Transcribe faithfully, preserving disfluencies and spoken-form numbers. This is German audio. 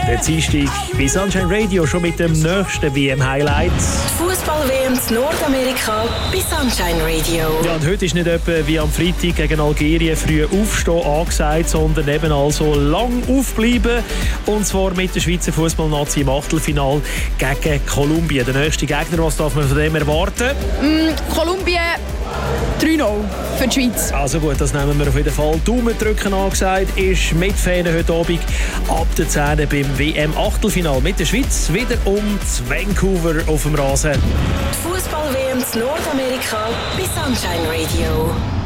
Der Dienstag bei Sunshine Radio schon mit dem nächsten W M-Highlight. Fußball-W M in Nordamerika bei Sunshine Radio. Ja, und heute ist nicht etwa wie am Freitag gegen Algerien früh aufstehen angesagt, sondern eben also lang aufbleiben. Und zwar mit der Schweizer Fußballnazi im Achtelfinale gegen Kolumbien. Der nächste Gegner, was darf man von dem erwarten? Mm, Kolumbien drei null für die Schweiz. Also gut, das nehmen wir auf jeden Fall. Daumen drücken angesagt ist mit Fan heute Abend ab der zehn beim W M-Achtelfinale mit der Schweiz wieder um Vancouver auf dem Rasen. Fußball-W M in Nordamerika bei Sunshine Radio.